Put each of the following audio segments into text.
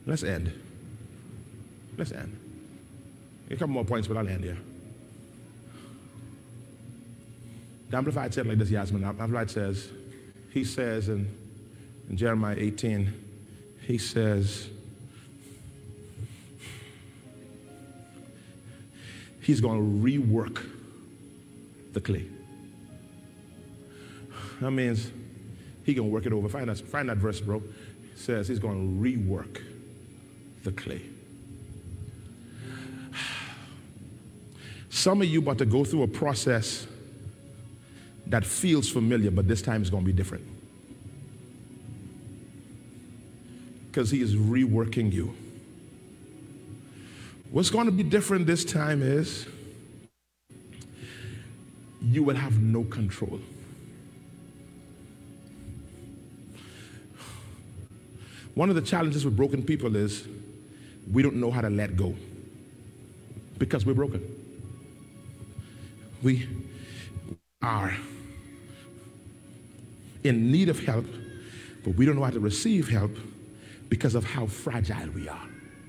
Let's end. Let's end. A couple more points, but I'll end here. The Amplified said like this, Yasmin. Amplified says, he says in Jeremiah 18, he says, he's going to rework the clay. That means he can work it over. Find that verse, bro. It says he's going to rework the clay. Some of you about to go through a process that feels familiar, but this time it's going to be different. Because he is reworking you. What's going to be different this time is you will have no control. One of the challenges with broken people is we don't know how to let go because we're broken. We are in need of help, but we don't know how to receive help because of how fragile we are.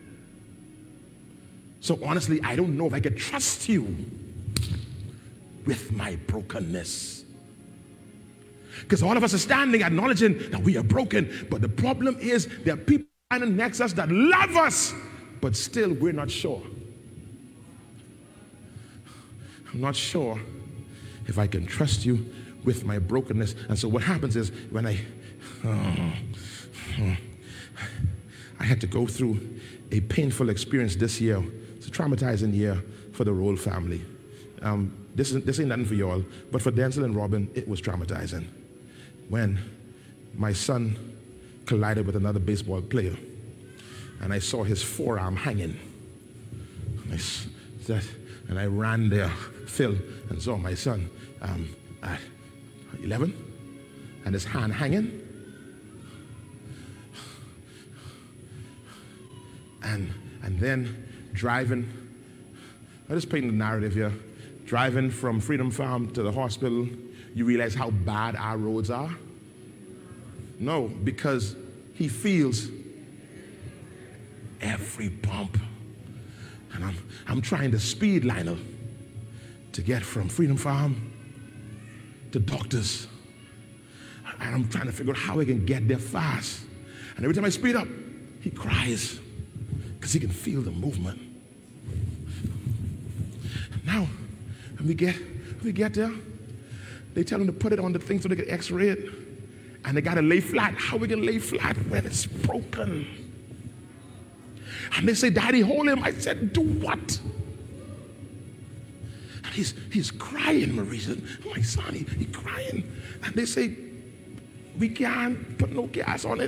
So honestly, I don't know if I can trust you with my brokenness. Because all of us are standing acknowledging that we are broken, but the problem is there are people standing next to us that love us, but still we're not sure. I'm not sure if I can trust you with my brokenness. And so what happens is when I had to go through a painful experience this year. It's a traumatizing year for the Roll family. This ain't nothing for y'all, but for Denzel and Robin, it was traumatizing. When my son collided with another baseball player, and I saw his forearm hanging. And I ran there, Phil, and saw my son at 11, and his hand hanging. And then driving, I just painting the narrative here, driving from Freedom Farm to the hospital, you realize how bad our roads are? No, because he feels every bump. And I'm trying to speed Lionel to get from Freedom Farm to doctors. And I'm trying to figure out how I can get there fast. And every time I speed up, he cries because he can feel the movement. Now, when we get there, they tell him to put it on the thing so they can x-ray it. And they got to lay flat. How we can lay flat when it's broken? And they say, Daddy, hold him. I said, do what? And he's crying, Maurice. My son, he's crying. And they say, we can't put no gas on it.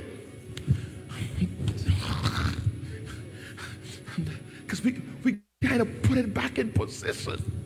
Because we kind of put it back in position.